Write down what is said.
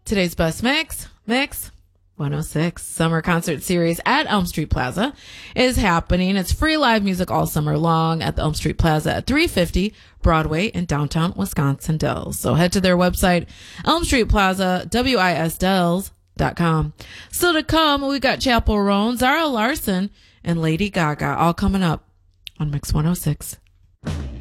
Today's best mix 106 Summer Concert Series at Elm Street Plaza is happening. It's free live music all summer long at the Elm Street Plaza at 350 Broadway in downtown Wisconsin Dells. So head to their website, Elm Street Plaza, WISDells.com. Still to come, we got Chappell Roan, Zara Larson, and Lady Gaga all coming up on Mix 106.